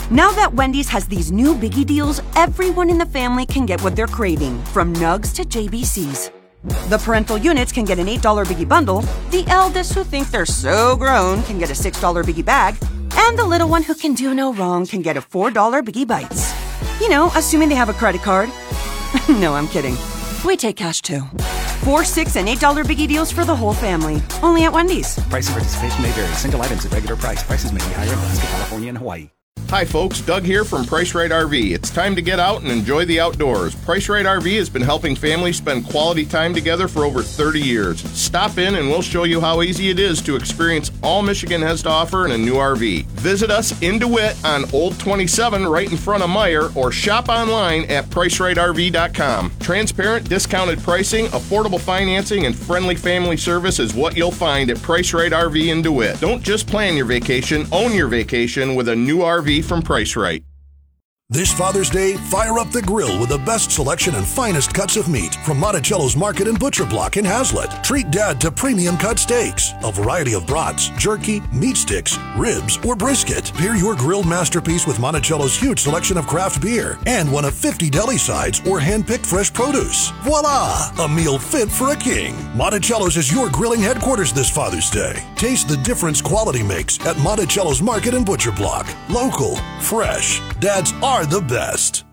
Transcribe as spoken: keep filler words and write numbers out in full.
Now that Wendy's has these new biggie deals, everyone in the family can get what they're craving, from nugs to J B Cs. The parental units can get an eight dollar biggie bundle, the eldest who think they're so grown can get a six dollar biggie bag, and the little one who can do no wrong can get a four dollar biggie bites. You know, assuming they have a credit card. No, I'm kidding. We take cash too. Four, six, and eight dollar biggie deals for the whole family. Only at Wendy's. Price and participation may vary. Single items at regular price. Prices may be higher in Alaska, California, and Hawaii. Hi folks, Doug here from Price Right R V. It's time to get out and enjoy the outdoors. Price Right R V has been helping families spend quality time together for over thirty years. Stop in and we'll show you how easy it is to experience all Michigan has to offer in a new R V. Visit us in DeWitt on Old twenty-seven right in front of Meyer or shop online at price right R V dot com. Transparent, discounted pricing, affordable financing, and friendly family service is what you'll find at Price Right R V in DeWitt. Don't just plan your vacation, own your vacation with a new R V from Price Right. This Father's Day, fire up the grill with the best selection and finest cuts of meat from Monticello's Market and Butcher Block in Hazlet. Treat Dad to premium cut steaks, a variety of brats, jerky, meat sticks, ribs, or brisket. Pair your grilled masterpiece with Monticello's huge selection of craft beer and one of fifty deli sides or hand-picked fresh produce. Voila! A meal fit for a king. Monticello's is your grilling headquarters this Father's Day. Taste the difference quality makes at Monticello's Market and Butcher Block. Local, fresh. Dads are the best.